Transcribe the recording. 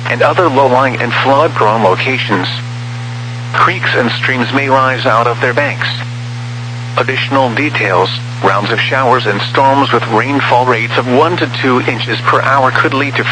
and other low-lying and flood-prone locations. Creeks and streams may rise out of their banks. Additional details: rounds of showers and storms with rainfall rates of 1 to 2 inches per hour could lead to